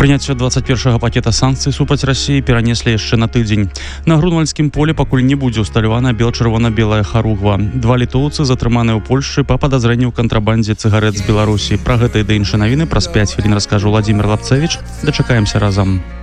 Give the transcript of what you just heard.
Прыняцце 21-го пакета санкцый супраць России перанеслі яшчэ на тыдзень. На Грунвальдскім полі пакуль не будзе ўсталявана бел-чырвона-белая харугва. Два літоўцы затрыманыя ў Польшчы па падазрэнні ў кантрабандзе цыгарэт з Беларусі. Пра гэта і да іншыя навіны праз 5 хвілін раскажа Владимир Лапцевич. Дачакаемся разам.